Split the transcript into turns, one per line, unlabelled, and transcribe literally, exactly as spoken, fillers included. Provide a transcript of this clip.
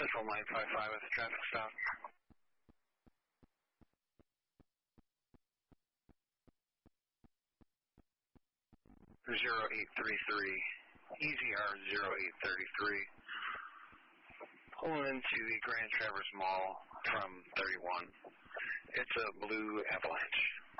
Central nine five five with a traffic stop. zero eight three three, E Z R zero eight three three. Pulling into the Grand Traverse Mall from thirty-one. It's a blue Avalanche.